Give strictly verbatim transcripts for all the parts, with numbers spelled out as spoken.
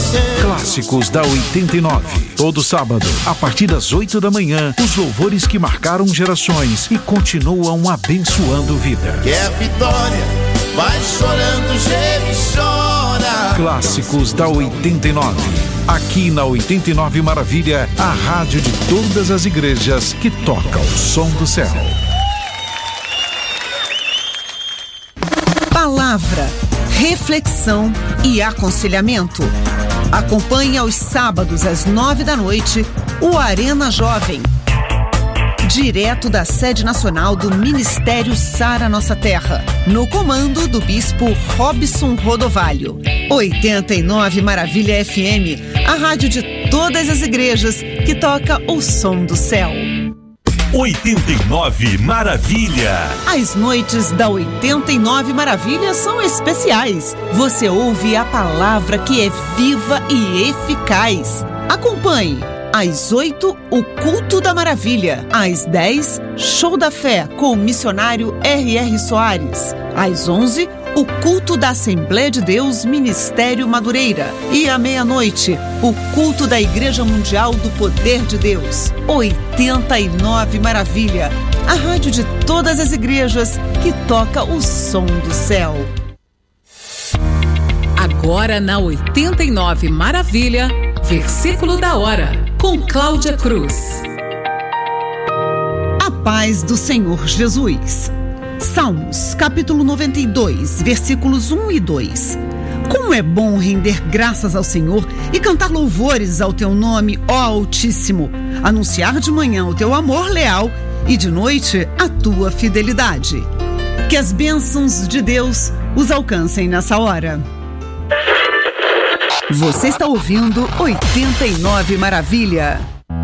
você. Clássicos da oitenta e nove. Todo sábado, a partir das oito da manhã, os louvores que marcaram gerações e continuam abençoando vidas. Que é a vitória, vai chorando, geme e chora. Clássicos da oitenta e nove. Aqui na oitenta e nove Maravilha, a rádio de todas as igrejas que toca o som do céu. Palavra, reflexão e aconselhamento. Acompanhe aos sábados às nove da noite o Arena Jovem, direto da sede nacional do Ministério Sara Nossa Terra, no comando do bispo Robson Rodovalho. oitenta e nove Maravilha F M, a rádio de todas as igrejas que toca o som do céu. oitenta e nove Maravilha. As noites da oitenta e nove Maravilha são especiais. Você ouve a palavra que é viva e eficaz. Acompanhe. Às oito, o Culto da Maravilha. Às dez, Show da Fé com o missionário R R Soares. Às onze, o Culto da Assembleia de Deus Ministério Madureira. E à meia-noite, o Culto da Igreja Mundial do Poder de Deus. oitenta e nove Maravilha, a rádio de todas as igrejas que toca o som do céu. Agora na oitenta e nove Maravilha, versículo da hora, com Cláudia Cruz. A paz do Senhor Jesus. Salmos, capítulo noventa e dois, versículos um e dois. Como é bom render graças ao Senhor e cantar louvores ao teu nome, ó Altíssimo, anunciar de manhã o teu amor leal e de noite a tua fidelidade. Que as bênçãos de Deus os alcancem nessa hora. Você está ouvindo oitenta e nove Maravilha.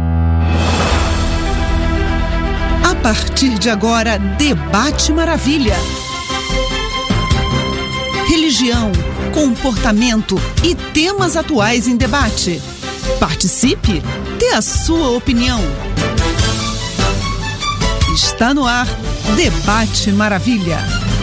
A partir de agora, Debate Maravilha. Religião, comportamento e temas atuais em debate. Participe, dê a sua opinião. Está no ar, Debate Maravilha.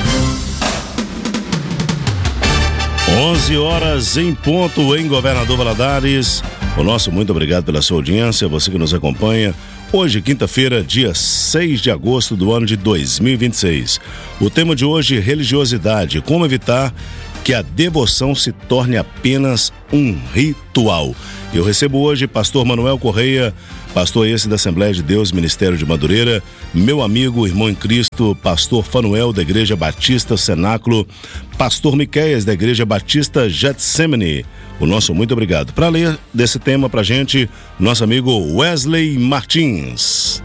onze horas em ponto em Governador Valadares. O nosso muito obrigado pela sua audiência, você que nos acompanha. Hoje, quinta-feira, dia seis de agosto do ano de dois mil e vinte e seis. O tema de hoje, religiosidade. Como evitar que a devoção se torne apenas um ritual. Eu recebo hoje pastor Manuel Correia, pastor esse da Assembleia de Deus, Ministério de Madureira, meu amigo, irmão em Cristo, pastor Fanuel da Igreja Batista Cenáculo, pastor Miqueias da Igreja Batista Getsemane. O nosso muito obrigado. Para ler desse tema pra gente, nosso amigo Wesley Martins.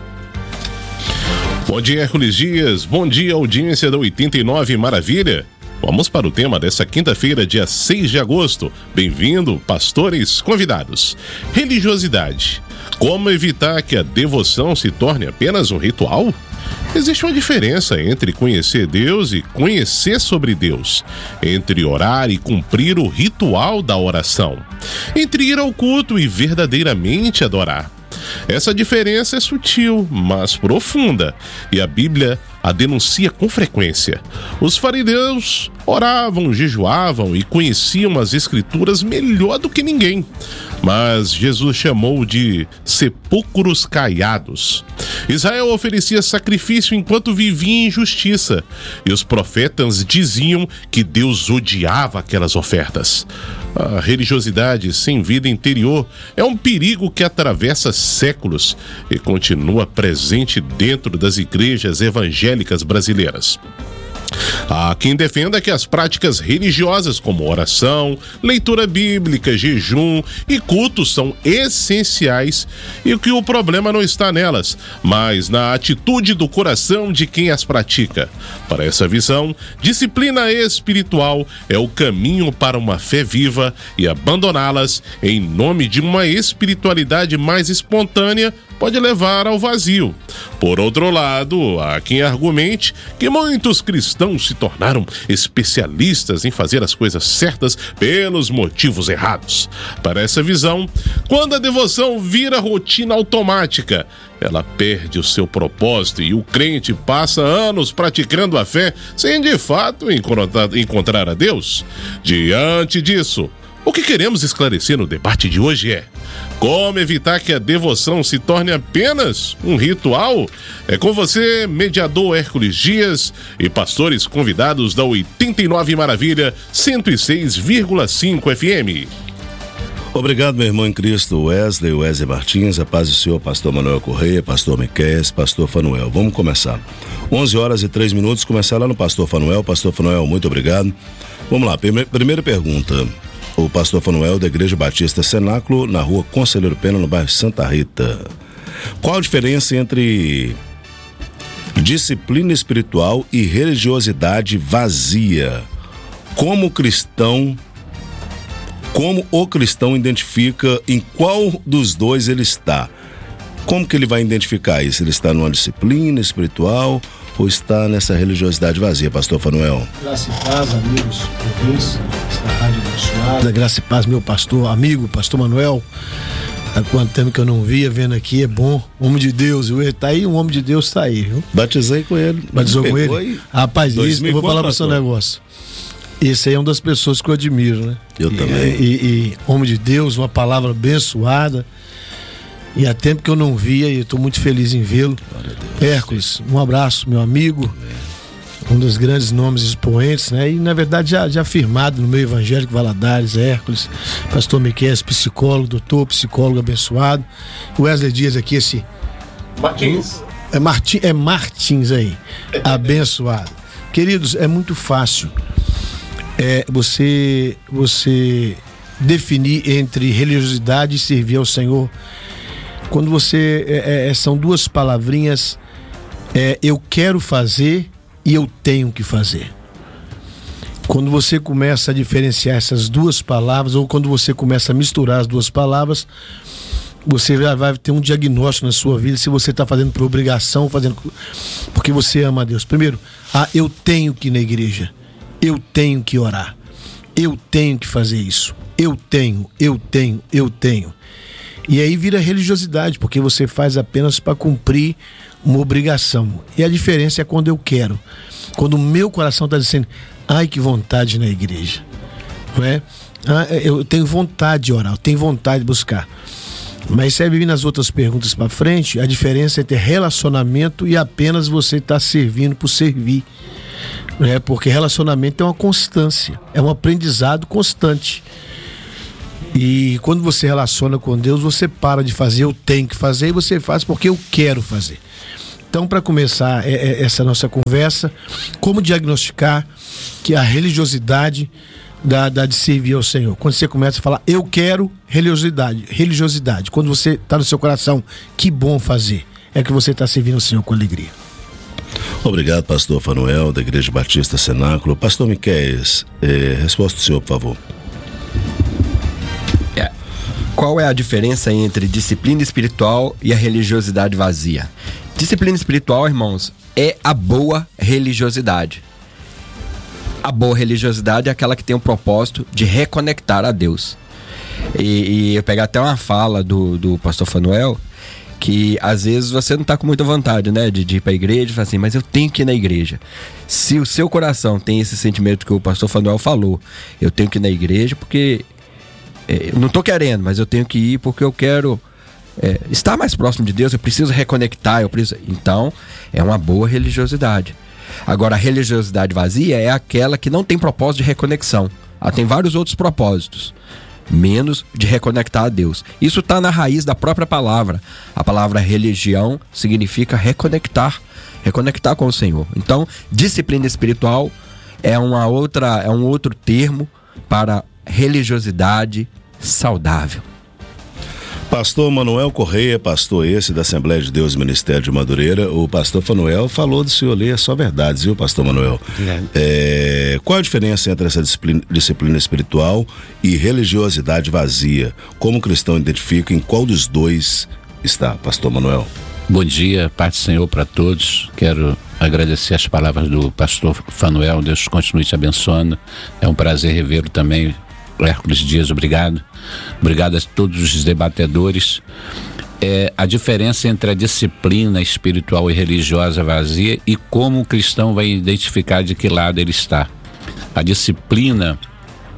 Bom dia, Hércules Dias. Bom dia, audiência da oitenta e nove Maravilha. Vamos para o tema dessa quinta-feira, dia seis de agosto. Bem-vindo, pastores convidados. Religiosidade. Como evitar que a devoção se torne apenas um ritual? Existe uma diferença entre conhecer Deus e conhecer sobre Deus, entre orar e cumprir o ritual da oração, entre ir ao culto e verdadeiramente adorar. Essa diferença é sutil, mas profunda, e a Bíblia a denuncia com frequência. Os fariseus oravam, jejuavam e conheciam as Escrituras melhor do que ninguém, mas Jesus chamou de sepulcros caiados. Israel oferecia sacrifício enquanto vivia em justiça, e os profetas diziam que Deus odiava aquelas ofertas. A religiosidade sem vida interior é um perigo que atravessa séculos e continua presente dentro das igrejas evangélicas brasileiras. Há quem defenda que as práticas religiosas como oração, leitura bíblica, jejum e culto são essenciais e que o problema não está nelas, mas na atitude do coração de quem as pratica. Para essa visão, disciplina espiritual é o caminho para uma fé viva e abandoná-las em nome de uma espiritualidade mais espontânea pode levar ao vazio. Por outro lado, há quem argumente que muitos cristãos se tornaram especialistas em fazer as coisas certas pelos motivos errados. Para essa visão, quando a devoção vira rotina automática, ela perde o seu propósito e o crente passa anos praticando a fé sem de fato encontrar a Deus. Diante disso, O que queremos esclarecer no debate de hoje é: como evitar que a devoção se torne apenas um ritual? É com você, mediador Hércules Dias e pastores convidados da oitenta e nove Maravilha cento e seis vírgula cinco F M. Obrigado, meu irmão em Cristo, Wesley, Wesley Martins, a paz do Senhor, pastor Manuel Correia, pastor Miqueias, pastor Fanuel. Vamos começar. onze horas e três minutos, começar lá no pastor Fanuel. Pastor Fanuel, muito obrigado. Vamos lá, primeira pergunta. O pastor Fanuel, da Igreja Batista Cenáculo, na rua Conselheiro Pena, no bairro Santa Rita. Qual a diferença entre disciplina espiritual e religiosidade vazia? Como cristão, como o cristão identifica em qual dos dois ele está? Como que ele vai identificar isso? Ele está numa disciplina espiritual ou está nessa religiosidade vazia, pastor Fanuel? Graça e paz, amigos, ouvintes da Rádio Abençoada. Graça e paz, meu pastor, amigo, pastor Manuel. Há quanto tempo que eu não via, vendo aqui, é bom. Homem de Deus, o tá aí, um homem de Deus tá aí, viu? Batizei com ele. Batizou com ele? E... Rapaz, isso, eu vou falar para o seu negócio. Esse aí é uma das pessoas que eu admiro, né? Eu e, também. E, e homem de Deus, uma palavra abençoada. E há tempo que eu não via e eu estou muito feliz em vê-lo. Hércules, um abraço, meu amigo. Um dos grandes nomes expoentes, né? E na verdade já, já firmado no meio evangélico Valadares, Hércules, pastor Miqueias, psicólogo, doutor, psicólogo abençoado. O Wesley Dias aqui, esse... Martins. É, Martin, é Martins aí, abençoado. Queridos, é muito fácil é, você, você definir entre religiosidade e servir ao Senhor. Quando você, é, é, são duas palavrinhas, é, eu quero fazer e eu tenho que fazer. Quando você começa a diferenciar essas duas palavras, ou quando você começa a misturar as duas palavras, você já vai ter um diagnóstico na sua vida se você está fazendo por obrigação, fazendo porque você ama a Deus. Primeiro, ah, eu tenho que ir na igreja, eu tenho que orar, eu tenho que fazer isso, eu tenho, eu tenho, eu tenho. E aí vira religiosidade, porque você faz apenas para cumprir uma obrigação. E a diferença é quando eu quero. Quando o meu coração está dizendo, ai, que vontade na igreja. Não é? Ah, eu tenho vontade de orar, eu tenho vontade de buscar. Mas se vir nas outras perguntas para frente, a diferença é ter relacionamento e apenas você estar servindo por servir. Não é? Porque relacionamento é uma constância, é um aprendizado constante. E quando você relaciona com Deus, você para de fazer, eu tenho que fazer, e você faz porque eu quero fazer. Então, para começar é, é, essa nossa conversa, como diagnosticar que a religiosidade da, da de servir ao Senhor? Quando você começa a falar, eu quero religiosidade, religiosidade. Quando você está no seu coração, que bom fazer, é que você está servindo ao Senhor com alegria. Obrigado, pastor Fanuel, da Igreja Batista Cenáculo. Pastor Miqueias, é, resposta do senhor, por favor. Qual é a diferença entre disciplina espiritual e a religiosidade vazia? Disciplina espiritual, irmãos, é a boa religiosidade. A boa religiosidade é aquela que tem o propósito de reconectar a Deus. E, e eu peguei até uma fala do, do pastor Fanuel, que às vezes você não está com muita vontade, né, de, de ir para a igreja e falar assim, mas eu tenho que ir na igreja. Se o seu coração tem esse sentimento que o pastor Fanuel falou, eu tenho que ir na igreja porque... eu não estou querendo, mas eu tenho que ir porque eu quero é, estar mais próximo de Deus, eu preciso reconectar, eu preciso... Então, é uma boa religiosidade. Agora, a religiosidade vazia é aquela que não tem propósito de reconexão. Ela tem vários outros propósitos, menos de reconectar a Deus. Isso está na raiz da própria palavra. A palavra religião significa reconectar, reconectar com o Senhor. Então, disciplina espiritual é, uma outra, é um outro termo para religiosidade saudável. Pastor Manuel Correia, pastor esse da Assembleia de Deus Ministério de Madureira. O pastor Fanuel falou do senhor ler só verdades, viu, pastor Manuel? É. É, qual a diferença entre essa disciplina, disciplina espiritual e religiosidade vazia? Como o cristão identifica em qual dos dois está, pastor Manuel? Bom dia, paz do Senhor para todos. Quero agradecer as palavras do pastor Fanuel. Deus continue te abençoando. É um prazer revê-lo também. Hércules Dias, obrigado. Obrigado a todos os debatedores. É, a diferença entre a disciplina espiritual e religiosa vazia e como o cristão vai identificar de que lado ele está. A disciplina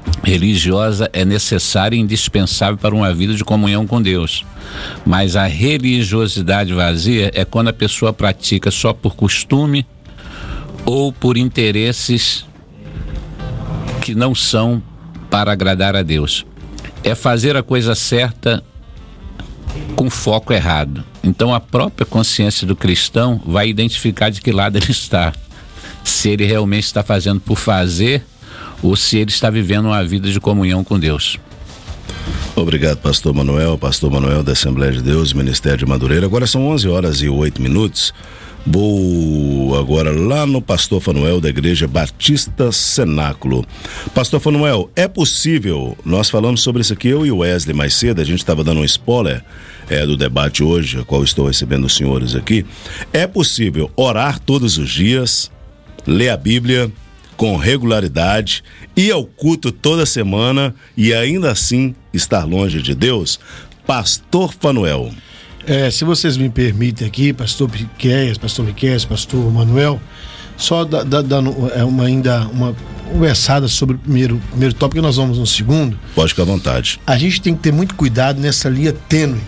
religiosa é necessária e indispensável para uma vida de comunhão com Deus. Mas a religiosidade vazia é quando a pessoa pratica só por costume ou por interesses que não são para agradar a Deus. É fazer a coisa certa com foco errado. Então a própria consciência do cristão vai identificar de que lado ele está. Se ele realmente está fazendo por fazer ou se ele está vivendo uma vida de comunhão com Deus. Obrigado, pastor Manuel, pastor Manuel da Assembleia de Deus, Ministério de Madureira. Agora são onze horas e oito minutos. Vou agora lá no pastor Fanuel da Igreja Batista Cenáculo. Pastor Fanuel, é possível, nós falamos sobre isso aqui, eu e o Wesley mais cedo, a gente estava dando um spoiler é, do debate hoje, a qual estou recebendo os senhores aqui. É possível orar todos os dias, ler a Bíblia com regularidade, ir ao culto toda semana e ainda assim estar longe de Deus? Pastor Fanuel. É, se vocês me permitem aqui, pastor Miqueias, pastor Miqueias, pastor Manuel, só dando uma, ainda uma conversada sobre o primeiro, primeiro tópico, e nós vamos no segundo. Pode ficar à vontade. A gente tem que ter muito cuidado nessa linha tênue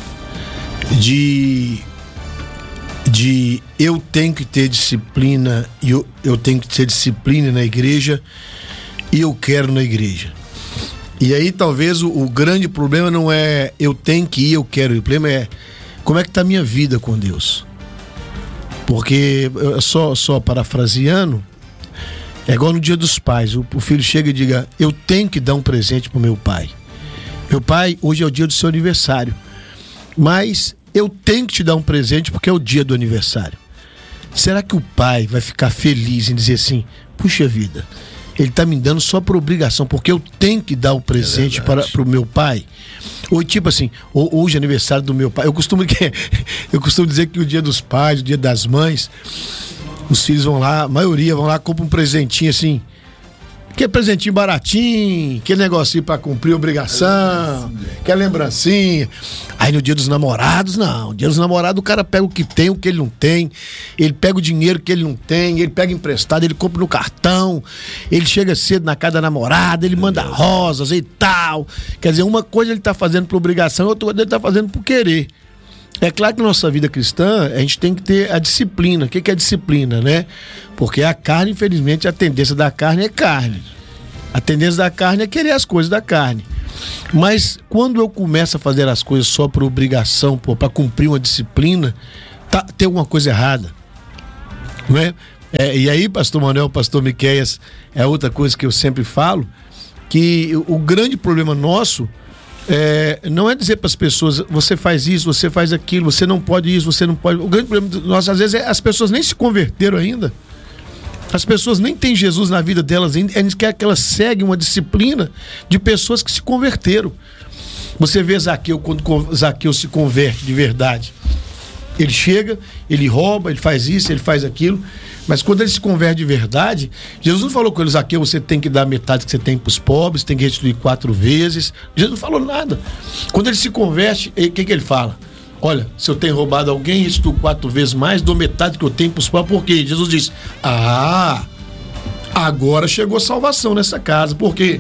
de de eu tenho que ter disciplina e eu, eu tenho que ter disciplina na igreja e eu quero na igreja. E aí talvez o, o grande problema não é eu tenho que ir, eu quero ir. O problema é como é que está a minha vida com Deus. Porque, só, só parafraseando, é igual no Dia dos Pais. O, o filho chega e diga, eu tenho que dar um presente pro meu pai. Meu pai, hoje é o dia do seu aniversário. Mas eu tenho que te dar um presente porque é o dia do aniversário. Será que o pai vai ficar feliz em dizer assim, puxa vida, ele está me dando só por obrigação, porque eu tenho que dar o presente é para o meu pai? Ou tipo assim, hoje é aniversário do meu pai. Eu costumo, eu costumo dizer que o dia dos pais, o dia das mães, os filhos vão lá, a maioria vão lá, compra um presentinho assim, que é presentinho baratinho, que é negocinho pra cumprir obrigação, que é lembrancinha. Aí no dia dos namorados, não. No dia dos namorados o cara pega o que tem, o que ele não tem. Ele pega o dinheiro que ele não tem, ele pega emprestado, ele compra no cartão. Ele chega cedo na casa da namorada, ele manda rosas e tal. Quer dizer, uma coisa ele tá fazendo por obrigação, outra coisa ele tá fazendo por querer. É claro que na nossa vida cristã, a gente tem que ter a disciplina. O que é disciplina, né? Porque a carne, infelizmente, a tendência da carne é carne. A tendência da carne é querer as coisas da carne. Mas quando eu começo a fazer as coisas só por obrigação, para cumprir uma disciplina, tá, tem alguma coisa errada. Não é? É, e aí, pastor Manuel, pastor Miqueias, é outra coisa que eu sempre falo, que o, o grande problema nosso É, não é dizer para as pessoas, você faz isso, você faz aquilo, você não pode isso, você não pode. O grande problema nosso, às vezes, é as pessoas nem se converteram ainda. As pessoas nem têm Jesus na vida delas ainda. A gente quer que elas seguem uma disciplina de pessoas que se converteram. Você vê Zaqueu, quando Zaqueu se converte de verdade. Ele chega, ele rouba, ele faz isso, ele faz aquilo. Mas quando ele se converte de verdade, Jesus não falou com ele, Zaqueu, você tem que dar metade que você tem para os pobres, tem que restituir quatro vezes. Jesus não falou nada. Quando ele se converte, o que, que ele fala? Olha, se eu tenho roubado alguém, restituo quatro vezes mais, dou metade que eu tenho para os pobres. Por quê? Jesus diz, ah, agora chegou salvação nessa casa. Por quê?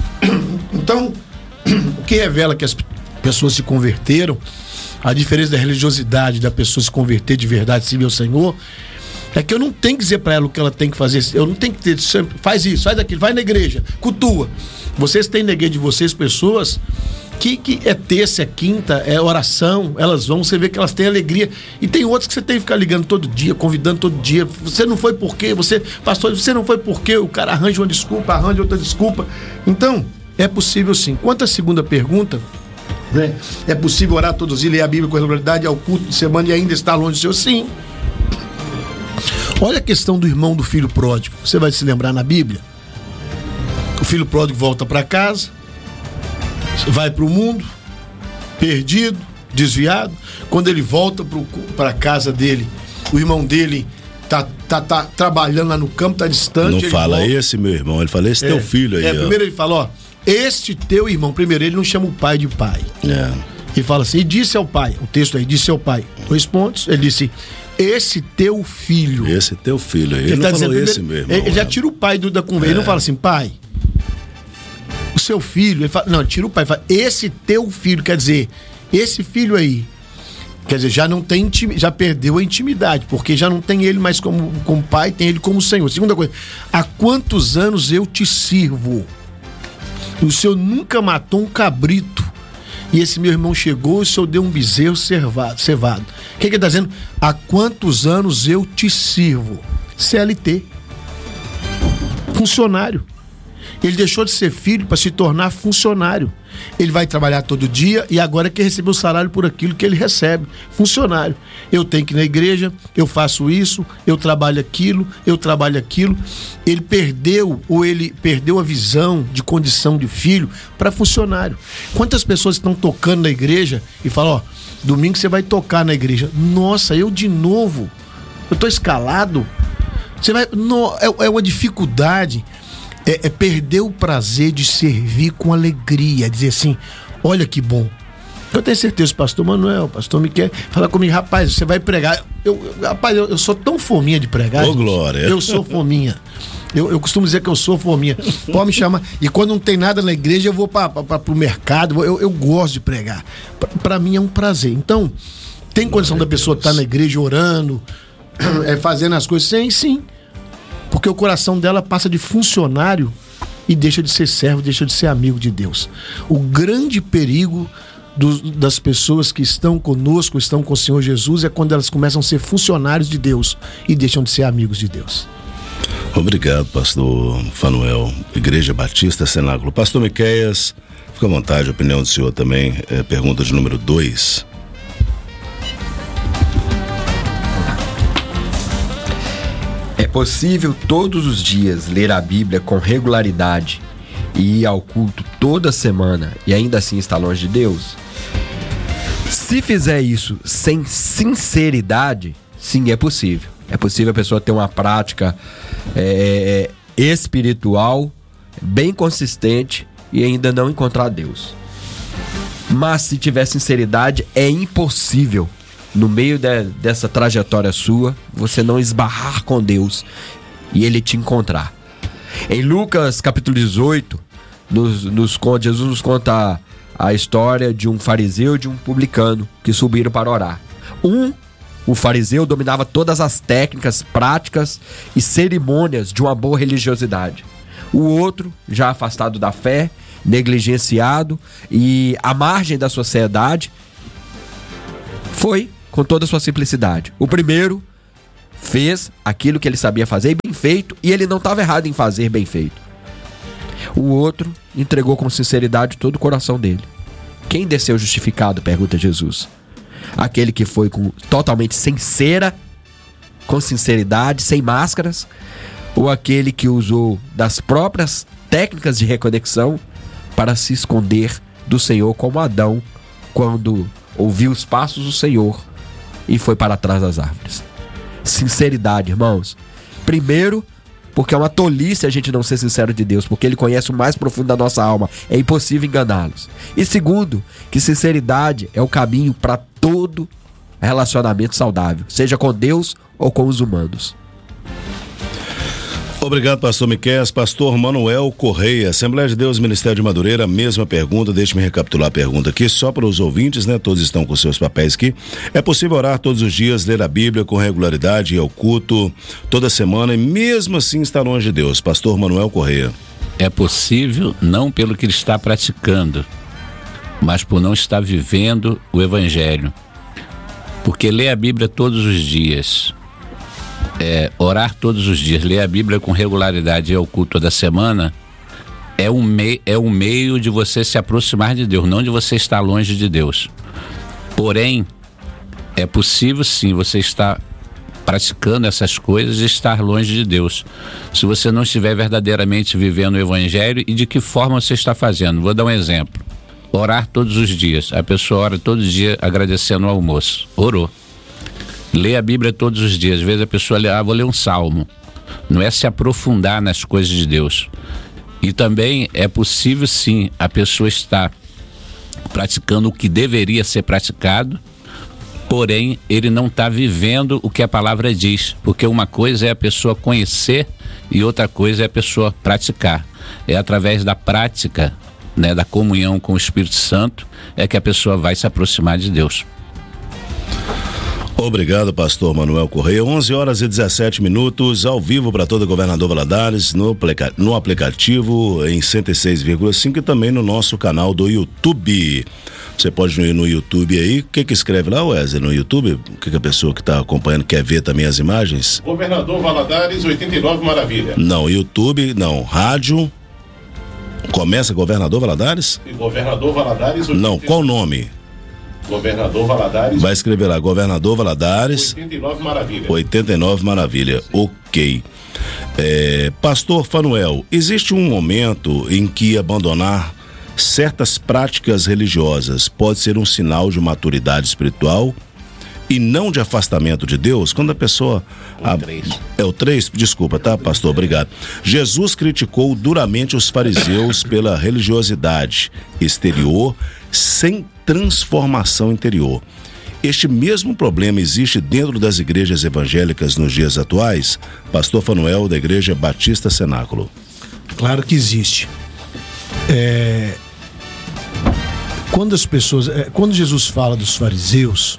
Então, o que revela que as pessoas se converteram, a diferença da religiosidade da pessoa se converter de verdade, sim, meu Senhor, é que eu não tenho que dizer para ela o que ela tem que fazer. Eu não tenho que ter, faz isso, faz aquilo, vai na igreja, cultua. Vocês têm na igreja de vocês pessoas que, que é terça, é quinta, é oração, elas vão, você vê que elas têm alegria. E tem outras que você tem que ficar ligando todo dia, convidando todo dia. Você não foi por quê? Você, pastor, você não foi por quê? O cara arranja uma desculpa, arranja outra desculpa. Então, é possível sim. Quanto à segunda pergunta, né? É possível orar todos os dias, ler a Bíblia com regularidade, ao culto de semana e ainda estar longe do Senhor? Sim. Olha a questão do irmão do filho pródigo. Você vai se lembrar na Bíblia? O filho pródigo volta para casa, vai para o mundo, perdido, desviado. Quando ele volta para a casa dele, o irmão dele tá, tá, tá trabalhando lá no campo, tá distante. Não fala volta. Esse meu irmão, ele fala esse é, teu filho aí. É, primeiro ele fala, ó, este teu irmão. Primeiro ele não chama o pai de pai. É. Ele fala assim, e disse ao pai, o texto aí, disse ao pai, dois pontos, ele disse, esse teu filho. Esse teu filho aí. Ele, ele não tá falou dizendo, esse primeiro, meu irmão. Ele já tira o pai do, da conversa. É. Ele não fala assim, pai, o seu filho, ele fala, não, tira o pai, fala, esse teu filho, quer dizer, esse filho aí, quer dizer, já não tem, já perdeu a intimidade, porque já não tem ele mais como, como pai, tem ele como Senhor. Segunda coisa, há quantos anos eu te sirvo? O senhor nunca matou um cabrito. E esse meu irmão chegou e o senhor deu um bezerro cevado. cevado. O que, que ele está dizendo? Há quantos anos eu te sirvo? C L T. Funcionário. Ele deixou de ser filho para se tornar funcionário. Ele vai trabalhar todo dia e agora quer receber o salário por aquilo que ele recebe. Funcionário. Eu tenho que ir na igreja, eu faço isso, eu trabalho aquilo, eu trabalho aquilo. Ele perdeu, ou ele perdeu a visão de condição de filho para funcionário. Quantas pessoas estão tocando na igreja e falam, ó, domingo você vai tocar na igreja. Nossa, eu de novo? Eu tô escalado? Você vai... No, é, é uma dificuldade... É, é perder o prazer de servir com alegria, dizer assim, olha que bom. Eu tenho certeza, pastor Manuel, o pastor Miquel, fala comigo, rapaz, você vai pregar. Eu, eu, rapaz, eu, eu sou tão fominha de pregar. Ô, glória. Eu sou fominha. Eu, eu costumo dizer que eu sou fominha. Pode me chamar. E quando não tem nada na igreja, eu vou para o mercado. Eu, eu gosto de pregar. Para mim é um prazer. Então, tem condição da pessoa estar tá na igreja orando, é, fazendo as coisas? Sim, sim. Porque o coração dela passa de funcionário e deixa de ser servo, deixa de ser amigo de Deus. O grande perigo do, das pessoas que estão conosco, estão com o Senhor Jesus, é quando elas começam a ser funcionários de Deus e deixam de ser amigos de Deus. Obrigado, pastor Fanuel, Igreja Batista Cenáculo. Pastor Miqueias, fica à vontade, a opinião do senhor também. É, pergunta de número dois. É possível todos os dias ler a Bíblia com regularidade e ir ao culto toda semana e ainda assim estar longe de Deus? Se fizer isso sem sinceridade, sim, é possível. É possível a pessoa ter uma prática é, espiritual bem consistente e ainda não encontrar Deus. Mas se tiver sinceridade, é impossível, no meio de, dessa trajetória sua, você não esbarrar com Deus e Ele te encontrar. Em Lucas capítulo dezoito, nos, nos conta, Jesus nos conta a, a história de um fariseu e de um publicano que subiram para orar. Um, o fariseu, dominava todas as técnicas, práticas e cerimônias de uma boa religiosidade. O outro, já afastado da fé, negligenciado e à margem da sociedade, foi com toda a sua simplicidade. O primeiro fez aquilo que ele sabia fazer e bem feito, e ele não estava errado em fazer bem feito. O outro entregou com sinceridade todo o coração dele. Quem desceu justificado? Pergunta Jesus. Aquele que foi com, totalmente sem cera, com sinceridade, sem máscaras, ou aquele que usou das próprias técnicas de reconexão para se esconder do Senhor, como Adão, quando ouviu os passos do Senhor e foi para trás das árvores? Sinceridade, irmãos. Primeiro, porque é uma tolice a gente não ser sincero de Deus, porque Ele conhece o mais profundo da nossa alma. É impossível enganá-los. E segundo, que sinceridade é o caminho para todo relacionamento saudável, seja com Deus ou com os humanos. Obrigado, pastor Miqueias. Pastor Manuel Correia, Assembleia de Deus, Ministério de Madureira, mesma pergunta. Deixe-me recapitular a pergunta aqui, só para os ouvintes, né? Todos estão com seus papéis aqui. É possível orar todos os dias, ler a Bíblia com regularidade, ir ao culto toda semana e mesmo assim estar longe de Deus? Pastor Manuel Correia. É possível, não pelo que ele está praticando, mas por não estar vivendo o Evangelho. Porque ler a Bíblia todos os dias, É, orar todos os dias, ler a Bíblia com regularidade e ao culto da semana é um, mei, é um meio de você se aproximar de Deus, não de você estar longe de Deus. Porém, é possível sim você estar praticando essas coisas e estar longe de Deus, se você não estiver verdadeiramente vivendo o Evangelho. E de que forma você está fazendo? Vou dar um exemplo. Orar todos os dias. A pessoa ora todo dia agradecendo o almoço. Orou. Lê a Bíblia todos os dias. Às vezes a pessoa lê, ah, vou ler um salmo. Não é se aprofundar nas coisas de Deus. E também é possível sim a pessoa estar praticando o que deveria ser praticado, porém ele não está vivendo o que a palavra diz. Porque uma coisa é a pessoa conhecer e outra coisa é a pessoa praticar. É através da prática né, da comunhão com o Espírito Santo, é que a pessoa vai se aproximar de Deus. Obrigado, pastor Manuel Correia. onze horas e dezessete minutos, ao vivo para todo o Governador Valadares, no, no aplicativo em cento e seis vírgula cinco e também no nosso canal do YouTube. Você pode ir no YouTube aí. O que que escreve lá, Wesley, no YouTube? O que que a pessoa que está acompanhando quer ver também as imagens? Governador Valadares, oitenta e nove Maravilha. Não, YouTube, não, rádio. Começa Governador Valadares? E Governador Valadares. oitenta e nove. Não, qual o nome? Governador Valadares. Vai escrever lá, Governador Valadares. oitenta e nove Maravilha. oitenta e nove Maravilha, ok. É, Pastor Fanuel, existe um momento em que abandonar certas práticas religiosas pode ser um sinal de maturidade espiritual e não de afastamento de Deus? Quando a pessoa... O a, três. É o três? Desculpa, tá, pastor? Obrigado. Jesus criticou duramente os fariseus pela religiosidade exterior sem transformação interior. Este mesmo problema existe dentro das igrejas evangélicas nos dias atuais? Pastor Fanuel, da Igreja Batista Cenáculo. Claro que existe. É... Quando as pessoas... É... Quando Jesus fala dos fariseus,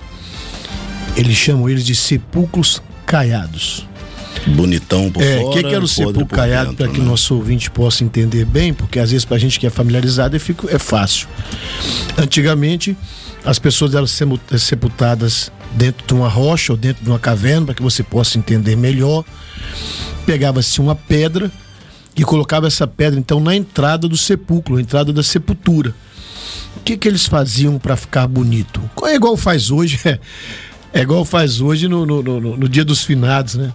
ele chama eles de sepulcros caiados. Bonitão por é, fora. O que, que era o sepulcro caiado, para que o né? nosso ouvinte possa entender bem, porque às vezes pra gente que é familiarizado é, fico, é fácil. Antigamente, as pessoas eram sepultadas dentro de uma rocha ou dentro de uma caverna, para que você possa entender melhor. Pegava-se uma pedra e colocava essa pedra então na entrada do sepulcro, na entrada da sepultura. O que que eles faziam para ficar bonito? É igual faz hoje, é, é igual faz hoje no, no, no, no dia dos finados, né?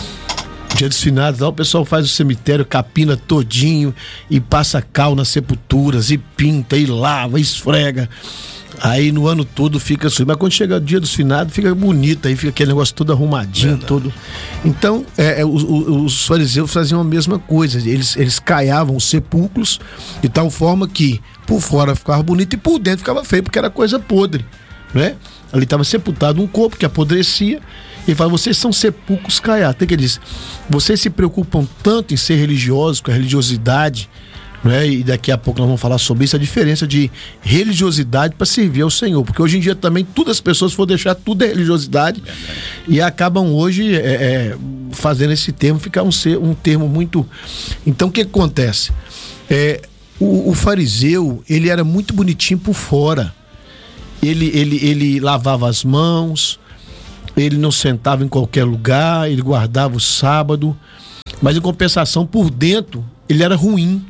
Dia dos finados, lá o pessoal faz o cemitério, capina todinho e passa cal nas sepulturas e pinta e lava, e esfrega. Aí no ano todo fica assim, mas quando chega o dia dos finados fica bonito, aí fica aquele negócio todo arrumadinho, Verdade. todo. Então, é, é, os, os fariseus faziam a mesma coisa, eles, eles caiavam os sepulcros de tal forma que por fora ficava bonito e por dentro ficava feio, porque era coisa podre, né? Ali estava sepultado um corpo que apodrecia. Ele fala, vocês são sepulcros caiados. Tem que ele diz, vocês se preocupam tanto em ser religiosos, com a religiosidade, não é? E daqui a pouco nós vamos falar sobre isso, a diferença de religiosidade para servir ao Senhor, porque hoje em dia também todas as pessoas for deixar tudo é religiosidade e acabam hoje é, é, fazendo esse termo ficar um, ser, um termo muito... Então o que acontece? É, o, o fariseu, ele era muito bonitinho por fora, ele, ele, ele lavava as mãos, ele não sentava em qualquer lugar, ele guardava o sábado, mas em compensação por dentro ele era ruim.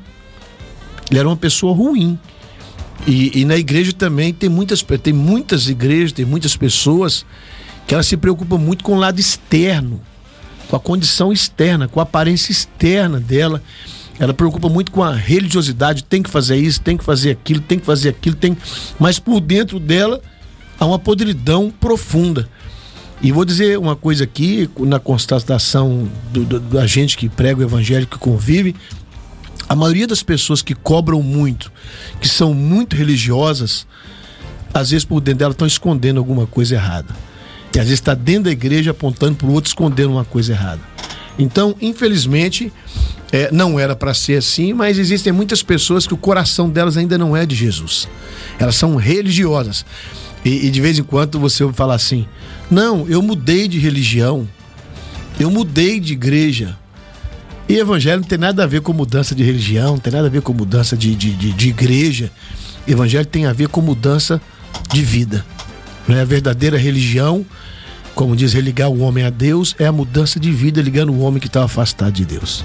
Ele era uma pessoa ruim. E, e na igreja também tem muitas, tem muitas igrejas, tem muitas pessoas que elas se preocupam muito com o lado externo, com a condição externa, com a aparência externa dela. Ela preocupa muito com a religiosidade, tem que fazer isso, tem que fazer aquilo, tem que fazer aquilo, tem... mas por dentro dela há uma podridão profunda. E vou dizer uma coisa aqui, na constatação do, do, da gente que prega o evangelho, que convive, a maioria das pessoas que cobram muito, que são muito religiosas, às vezes por dentro dela estão escondendo alguma coisa errada. E às vezes está dentro da igreja apontando para o outro, escondendo uma coisa errada. Então, infelizmente, é, não era para ser assim, mas existem muitas pessoas que o coração delas ainda não é de Jesus. Elas são religiosas. E, e de vez em quando você ouve falar assim, não, eu mudei de religião, eu mudei de igreja. E evangelho não tem nada a ver com mudança de religião, não tem nada a ver com mudança de, de, de, de igreja. Evangelho tem a ver com mudança de vida. Não é? A verdadeira religião, como diz, religar o homem a Deus, é a mudança de vida, ligando o homem que está afastado de Deus.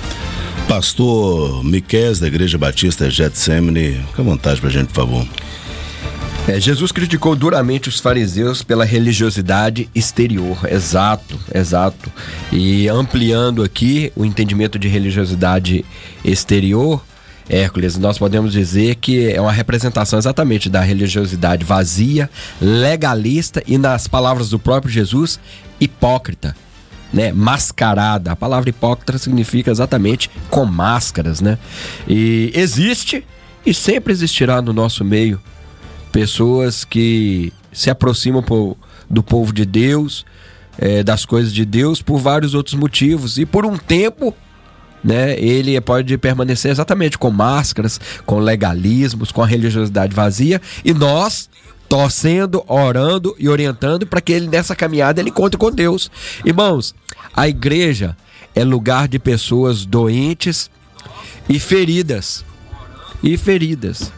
Pastor Miqués, da Igreja Batista Getsemane, fica à vontade pra gente, por favor. É, Jesus criticou duramente os fariseus pela religiosidade exterior, exato, exato. E ampliando aqui o entendimento de religiosidade exterior, Hércules, nós podemos dizer que é uma representação exatamente da religiosidade vazia, legalista e, nas palavras do próprio Jesus, hipócrita, né? Mascarada. A palavra hipócrita significa exatamente com máscaras, né? E existe e sempre existirá no nosso meio pessoas que se aproximam por, do povo de Deus, é, das coisas de Deus, por vários outros motivos. E por um tempo né? Ele pode permanecer exatamente com máscaras, com legalismos, com a religiosidade vazia, e nós torcendo, orando e orientando para que ele nessa caminhada ele encontre com Deus. Irmãos, a igreja é lugar de pessoas doentes e feridas. E feridas.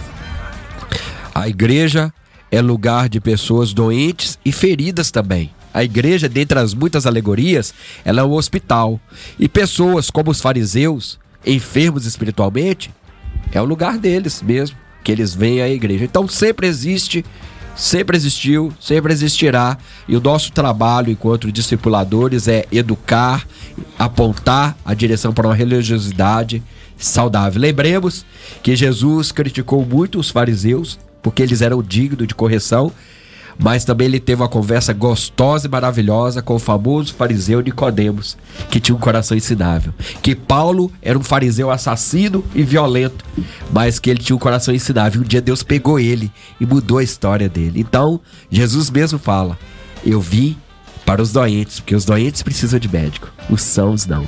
A igreja é lugar de pessoas doentes e feridas também. A igreja, dentre as muitas alegorias, ela é um hospital. E pessoas como os fariseus, enfermos espiritualmente, é o lugar deles mesmo, que eles vêm à igreja. Então sempre existe, sempre existiu, sempre existirá. E o nosso trabalho enquanto discipuladores é educar, apontar a direção para uma religiosidade saudável. Lembremos que Jesus criticou muito os fariseus, porque eles eram dignos de correção, mas também ele teve uma conversa gostosa e maravilhosa com o famoso fariseu Nicodemos, que tinha um coração ensinável. Que Paulo era um fariseu assassino e violento, mas que ele tinha um coração ensinável. Um dia Deus pegou ele e mudou a história dele. Então, Jesus mesmo fala: eu vim para os doentes, porque os doentes precisam de médico, os sãos não.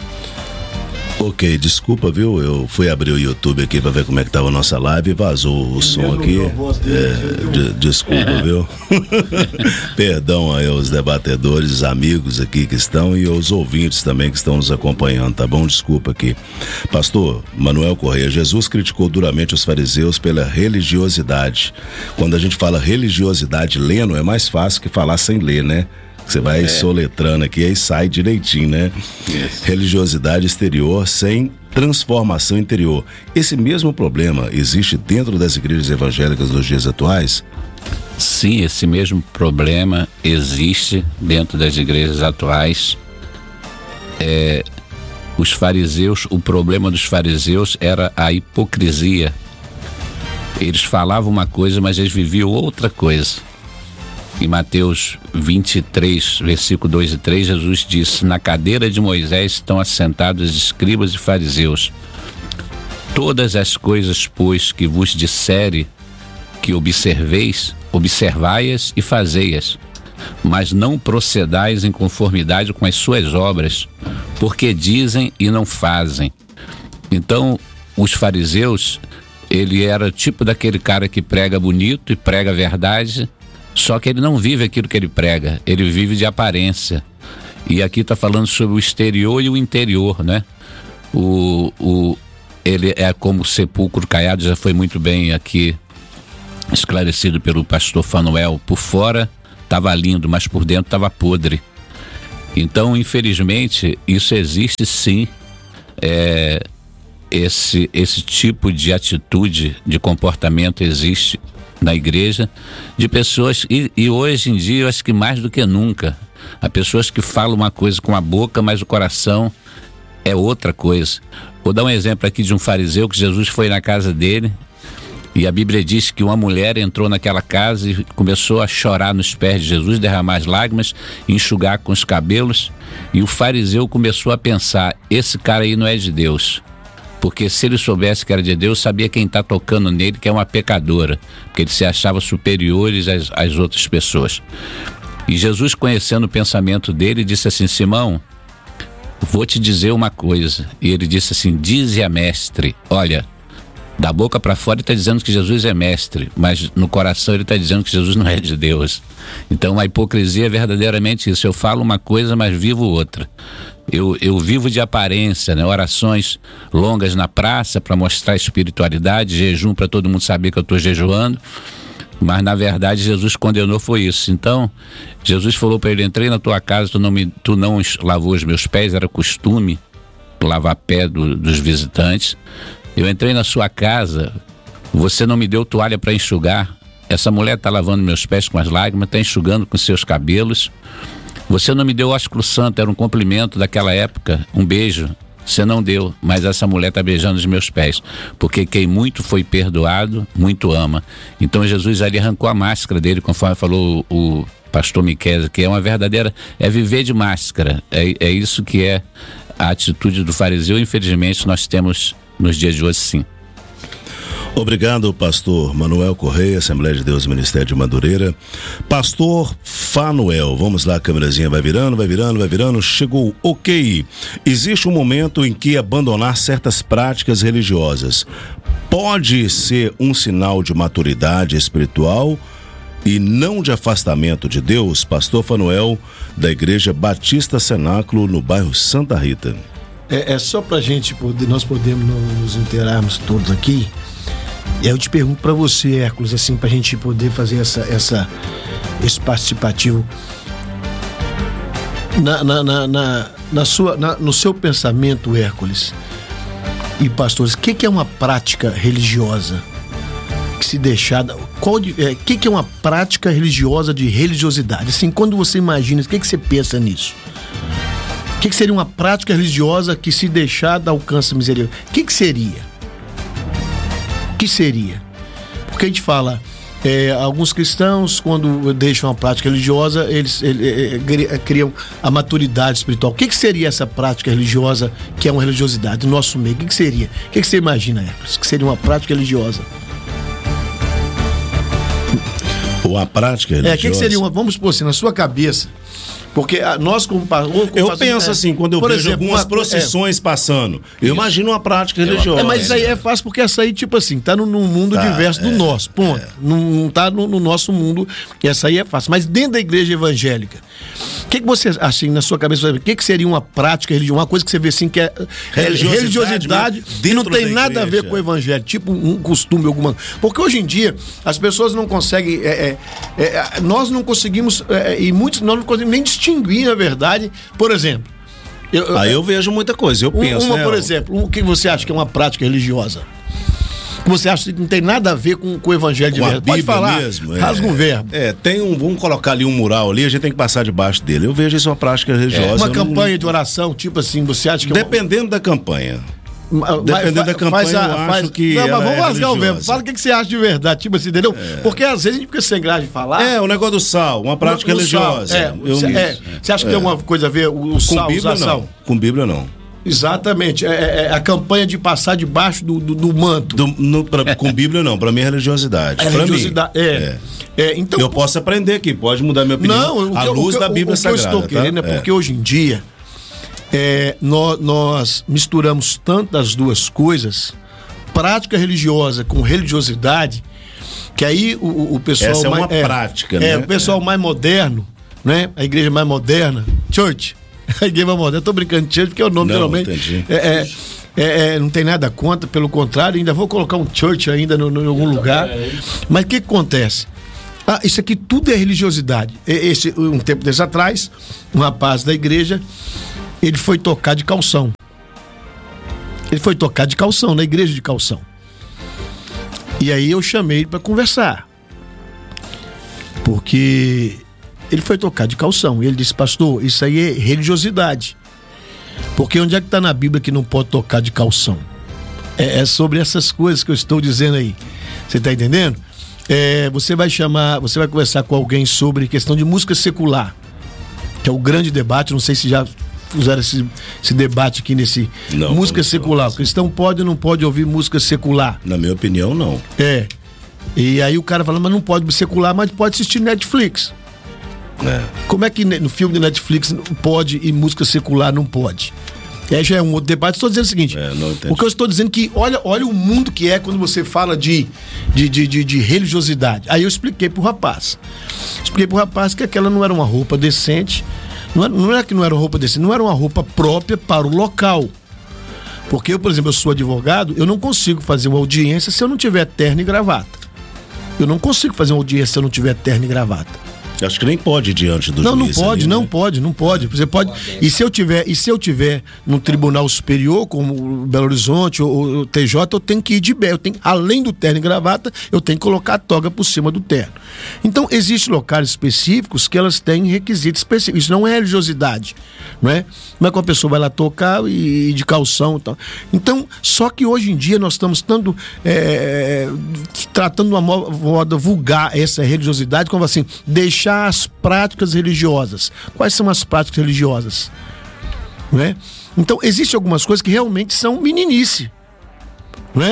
Ok, desculpa, viu? Eu fui abrir o YouTube aqui pra ver como é que tava a nossa live e vazou o som aqui. É, de, desculpa, viu? Perdão aí aos debatedores, amigos aqui que estão e aos ouvintes também que estão nos acompanhando, tá bom? Desculpa aqui. Pastor Manuel Correia, Jesus criticou duramente os fariseus pela religiosidade. Quando a gente fala religiosidade lendo, é mais fácil que falar sem ler, né? Você vai é. soletrando aqui, aí sai direitinho, né? Yes. Religiosidade exterior sem transformação interior. Esse mesmo problema existe dentro das igrejas evangélicas nos dias atuais? Sim, esse mesmo problema existe dentro das igrejas atuais. É, os fariseus, o problema dos fariseus era a hipocrisia. Eles falavam uma coisa, mas eles viviam outra coisa. Em Mateus vinte e três, versículo dois e três, Jesus disse: na cadeira de Moisés estão assentados escribas e fariseus. Todas as coisas, pois, que vos dissere que observeis, observai-as e fazei-as, mas não procedais em conformidade com as suas obras, porque dizem e não fazem. Então, os fariseus, ele era tipo daquele cara que prega bonito e prega a verdade, só que ele não vive aquilo que ele prega, ele vive de aparência. E aqui está falando sobre o exterior e o interior, né? O, o, ele é como o sepulcro caiado, já foi muito bem aqui esclarecido pelo pastor Fanuel. Por fora estava lindo, mas por dentro estava podre. Então, infelizmente, isso existe sim, é, esse, esse tipo de atitude, de comportamento existe na igreja, de pessoas, e, e hoje em dia eu acho que mais do que nunca, há pessoas que falam uma coisa com a boca, mas o coração é outra coisa. Vou dar um exemplo aqui de um fariseu que Jesus foi na casa dele, e a Bíblia diz que uma mulher entrou naquela casa e começou a chorar nos pés de Jesus, derramar as lágrimas, enxugar com os cabelos, e o fariseu começou a pensar: esse cara aí não é de Deus. Porque se ele soubesse que era de Deus, sabia quem está tocando nele, que é uma pecadora, porque ele se achava superiores às, às outras pessoas. E Jesus, conhecendo o pensamento dele, disse assim: Simão, vou te dizer uma coisa. E ele disse assim: dize a mestre. Olha, da boca para fora ele está dizendo que Jesus é mestre, mas no coração ele está dizendo que Jesus não é de Deus. Então a hipocrisia é verdadeiramente isso: eu falo uma coisa, mas vivo outra. Eu, eu vivo de aparência, né? Orações longas na praça para mostrar espiritualidade, jejum para todo mundo saber que eu estou jejuando, mas na verdade Jesus condenou foi isso. Então Jesus falou para ele: entrei na tua casa, tu não, me, tu não lavou os meus pés, era costume lavar pé do, dos visitantes. Eu entrei na sua casa, você não me deu toalha para enxugar. Essa mulher está lavando meus pés com as lágrimas, está enxugando com seus cabelos. Você não me deu ósculo santo, era um cumprimento daquela época, um beijo. Você não deu, mas essa mulher está beijando os meus pés, porque quem muito foi perdoado, muito ama. Então Jesus ali arrancou a máscara dele, conforme falou o pastor Miqueias, que é uma verdadeira, é viver de máscara. É, é isso que é a atitude do fariseu. Infelizmente nós temos nos dias de hoje, sim. Obrigado, pastor Manuel Correia, Assembleia de Deus, Ministério de Madureira. Pastor Fanuel, vamos lá, a câmerazinha vai virando, vai virando, vai virando, chegou, ok. Existe um momento em que abandonar certas práticas religiosas pode ser um sinal de maturidade espiritual e não de afastamento de Deus? Pastor Fanuel, da Igreja Batista Cenáculo, no bairro Santa Rita. É, é só pra gente poder, nós podemos nos inteirarmos todos aqui. E aí eu te pergunto pra você, Hércules, assim, pra gente poder fazer essa, essa, esse participativo. Na, na, na, na, na sua, na, no seu pensamento, Hércules e pastores, o que, que é uma prática religiosa que se deixar... Qual de, é, que, que é uma prática religiosa de religiosidade? Assim, quando você imagina, o que, que você pensa nisso? O que, que seria uma prática religiosa que se deixar alcança misericórdia? O que, que seria? O que seria? Porque a gente fala, é, alguns cristãos, quando deixam a prática religiosa, eles, eles, eles criam a maturidade espiritual. O que, que seria essa prática religiosa que é uma religiosidade no nosso meio? O que, que seria? O que, que você imagina, Hércules? Que seria uma prática religiosa? Uma prática religiosa? É, o que, que seria uma, vamos supor assim, na sua cabeça, porque nós como... como eu faz, penso é, assim, quando eu vejo exemplo, algumas uma, procissões é, passando, eu isso. imagino uma prática religiosa. É, mas isso aí é fácil porque essa aí, tipo assim, tá no, no mundo tá, diverso é, do nosso, ponto. É. Não, não tá no, no nosso mundo, que essa aí é fácil. Mas dentro da igreja evangélica, o que, que você, assim, na sua cabeça, o que, que seria uma prática religiosa? Uma coisa que você vê assim, que é religiosidade, religiosidade e não tem nada igreja. a ver com o evangelho, tipo um costume, alguma... Porque hoje em dia, as pessoas não conseguem... É, é, é, nós não conseguimos, é, e muitos nós não conseguimos nem distinguir, na verdade, por exemplo. Eu, Aí eu vejo muita coisa, eu penso. Uma, né, por exemplo, o que você acha que é uma prática religiosa? Que você acha que não tem nada a ver com, com o evangelho de com verdade? Pode falar, mesmo, rasga é, um verbo. É, tem um, vamos colocar ali um mural ali, a gente tem que passar debaixo dele. Eu vejo isso uma prática religiosa. É, uma campanha não... de oração, tipo assim, você acha que... Dependendo é uma... da campanha. Mas, Dependendo da campanha, faz a, eu faz... acho que Não, mas vamos é rasgar o verbo. Fala o que, que você acha de verdade, tipo assim, entendeu? É. Porque às vezes a gente fica sem graça de falar. É, o negócio do sal, uma prática no, no religiosa. Sal, é, eu, é, é. Você acha que é. tem alguma coisa a ver o, o sal, Bíblia, usar não. sal? Com Bíblia, não. Exatamente, é, é a campanha de passar debaixo do, do, do manto. Do, no, pra, com Bíblia não, pra mim é religiosidade. É pra religiosidade, mim. É. é. É, então, eu posso aprender aqui, pode mudar minha opinião. Não, à eu, luz o, da Bíblia o, o Sagrada. O que eu estou querendo tá? é porque é. hoje em dia é, nós, nós misturamos tanto as duas coisas, prática religiosa com religiosidade, que aí o, o pessoal... Essa é mais, uma é, prática, né? É, o pessoal é. mais moderno, né? A igreja mais moderna, church, a igreja mais moderna, eu tô brincando de church porque é o nome, não, geralmente... Entendi. É, é, É, é, não tem nada contra, pelo contrário, ainda vou colocar um church ainda no, no, em algum lugar. Mas o que, que acontece? Ah, isso aqui tudo é religiosidade. Esse, um tempo desse atrás, um rapaz da igreja, ele foi tocar de calção. Ele foi tocar de calção, na igreja de calção. E aí eu chamei ele para conversar. Porque ele foi tocar de calção. E ele disse, pastor, isso aí é religiosidade. Porque onde é que está na Bíblia que não pode tocar de calção? É, é sobre essas coisas que eu estou dizendo aí. Você está entendendo? É, você vai chamar, você vai conversar com alguém sobre questão de música secular, que é o grande debate. Não sei se já fizeram esse, esse debate aqui nesse... Não, música não, secular. O cristão pode ou não pode ouvir música secular? Na minha opinião, não. É. E aí o cara fala, mas não pode secular, mas pode assistir Netflix. É. Como é que no filme de Netflix pode e música secular não pode? É, já é um outro debate. Estou dizendo o seguinte, é, o que eu estou dizendo é que olha, olha o mundo que é quando você fala de, de, de, de, de religiosidade. Aí eu expliquei pro rapaz. Expliquei pro rapaz que aquela não era uma roupa decente, não era, não é que não era uma roupa decente, não era uma roupa própria para o local. Porque eu, por exemplo, eu sou advogado, eu não consigo fazer uma audiência se eu não tiver terno e gravata. Eu não consigo fazer uma audiência se eu não tiver terno e gravata. Acho que nem pode ir diante do não, juiz. Não, pode, ali, não né? pode, não pode. Você pode. E se eu tiver, e se eu tiver num tribunal superior, como Belo Horizonte ou, ou T J, eu tenho que ir de bé. Eu tenho, além do terno e gravata, eu tenho que colocar a toga por cima do terno. Então, existem locais específicos que elas têm requisitos específicos. Isso não é religiosidade, não é? Como é que uma pessoa vai lá tocar e, e de calção e tal. Então, só que hoje em dia nós estamos tanto é, tratando de uma moda vulgar essa religiosidade, como assim, deixar as práticas religiosas. Quais são as práticas religiosas? Não é? Então, existem algumas coisas que realmente são meninice. Não é?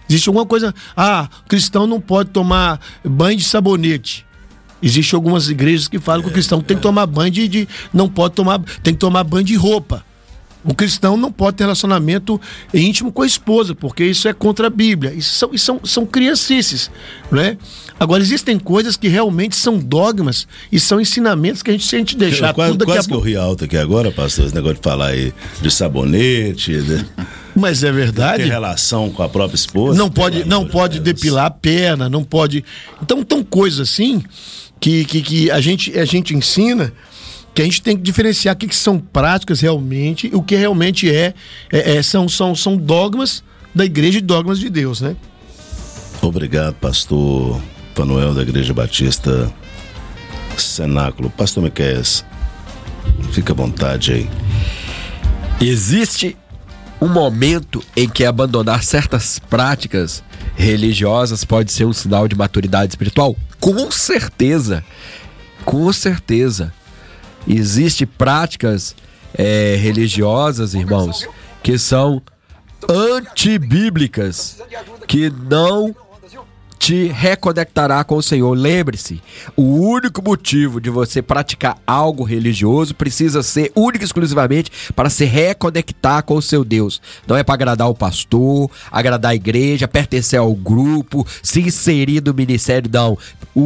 Existe alguma coisa... Ah, cristão não pode tomar banho de sabonete. Existem algumas igrejas que falam é, que o cristão é. tem que tomar banho de, de... Não pode tomar... Tem que tomar banho de roupa. O cristão não pode ter relacionamento íntimo com a esposa, porque isso é contra a Bíblia. Isso são, isso são, são criancices, né? Agora, existem coisas que realmente são dogmas e são ensinamentos que a gente, se a gente deixar... Quase, tudo quase a... que eu ri alto aqui agora, pastor, esse negócio de falar aí de sabonete... De... Mas é verdade. Ter relação com a própria esposa. Não pode, não pode depilar a perna, não pode... Então, tem coisas assim que, que, que a, gente, a gente ensina... que a gente tem que diferenciar o que, que são práticas realmente e o que realmente é, é, é são, são, são dogmas da igreja e dogmas de Deus, né? Obrigado, pastor Fanuel da Igreja Batista Cenáculo. Pastor Miqueias, fica à vontade aí. Existe um momento em que abandonar certas práticas religiosas pode ser um sinal de maturidade espiritual? Com certeza, com certeza. Existem práticas é, religiosas, irmãos, que são antibíblicas, que não te reconectará com o Senhor. Lembre-se, o único motivo de você praticar algo religioso precisa ser único e exclusivamente para se reconectar com o seu Deus. Não é para agradar o pastor, agradar a igreja, pertencer ao grupo, se inserir no ministério, não. O